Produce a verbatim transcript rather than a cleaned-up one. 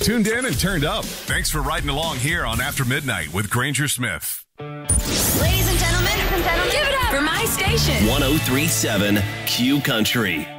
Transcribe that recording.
Tuned in and turned up. Thanks for riding along here on After Midnight with Granger Smith. Ladies and gentlemen, give it up for my station. one oh three point seven Q Country.